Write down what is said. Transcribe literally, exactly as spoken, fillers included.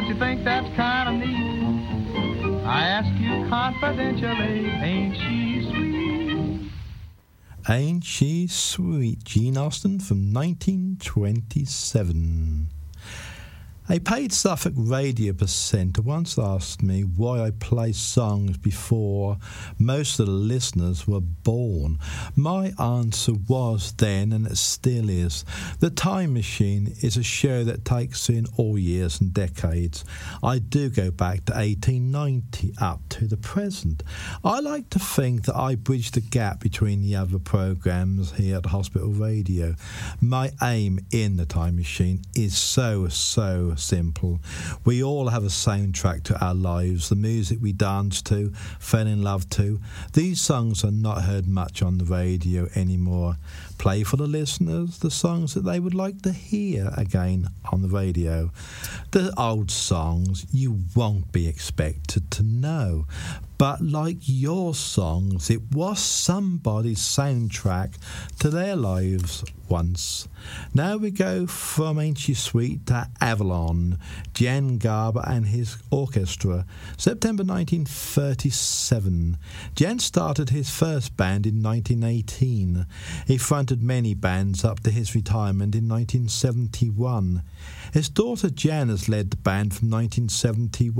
Don't you think that's kind of neat? I ask you confidentially, ain't she sweet? Ain't She Sweet? Gene Austin from nineteen twenty-seven. A paid Suffolk radio presenter once asked me why I play songs before most of the listeners were born. My answer was then, and it still is, The Time Machine is a show that takes in all years and decades. I do go back to eighteen ninety up to the present. I like to think that I bridge the gap between the other programmes here at Hospital Radio. My aim in The Time Machine is so, so simple. We all have a soundtrack to our lives, the music we dance to, fell in love to. These songs are not heard much on the radio anymore. Play for the listeners the songs that they would like to hear again on the radio. The old songs you won't be expected to know. But like your songs, it was somebody's soundtrack to their lives once. Now we go from Ain't She Sweet to Avalon, Jan Garber and his orchestra, September nineteen thirty-seven. Jan started his first band in nineteen eighteen. He fronted many bands up to his retirement in nineteen seventy-one. His daughter Jan has led the band from nineteen seventy-one